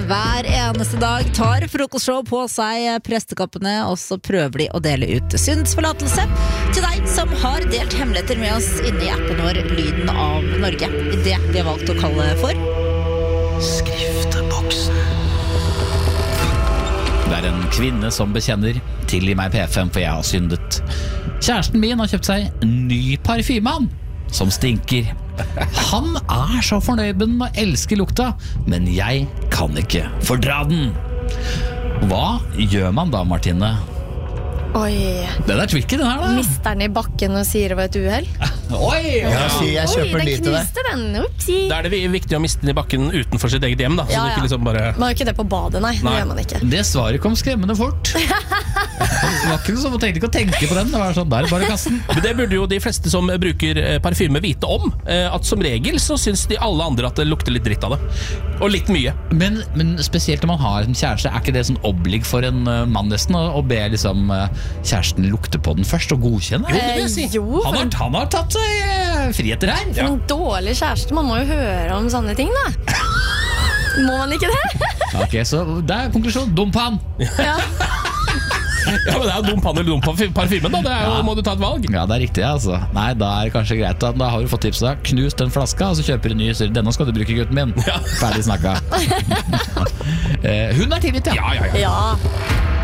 hver eneste dag tar frokostshow på seg prestekappene, og så prøver de å dele ut syndsforlatelse til deg som har delt hemmeligheter med oss inne i appen vår Lyden av Norge. I det vi har valgt å kalle for Skrifteboksen. Det er en kvinne som bekjenner: tilgi meg P5, for jeg har syndet. Kjæresten min har kjøpt seg ny parfyme som stinker. Han er så fornøyd med den og elsker lukta, men jeg kan ikke fordra den. Hva gjør man da, Martine? Oi. Den er tricky, den her da. Mister den i bakken og sier det var et uheld? Oi! Jeg kjøper den dit til deg. Den. Upsi. Da er det viktig å miste den i bakken utenfor sitt eget hjem da. Så Ja, det ikke ja. liksom bare... Man har ikke det på badet, nei. Det gjør man ikke. Det svaret kom skremmende fort. Det var ikke noe som, jeg tenkte ikke å tenke på den. Det var sånn, der bare kassen. Men det burde jo de fleste som bruker parfyme vite om. At som regel så syns de alle andre at det lukter litt dritt av det. Og litt mye. Men spesielt når man har en kjæreste, er ikke det sånn oblig for en mann nesten å be liksom kjæresten lukte på den først og godkjenne? Jo, det vil jeg si. Jo, Han har tatt seg friheter her. for en dårlig kjæreste. Man må jo høre om sånne ting, da. Må man ikke det? Ok, så det er konklusjon. Dump han. Ja. Ja, men det er jo dum pann eller dum parfymen da. Det er jo, må du ta et valg. Ja, det er riktig, altså. Nei, da er det kanskje greit. Da har du fått tips da. Knus den flaska, og så kjøper du ny. Så denne skal du bruke, gutten min. Ja. Ferdig snakka. Hun er tilgitt, ja. Ja. Ja.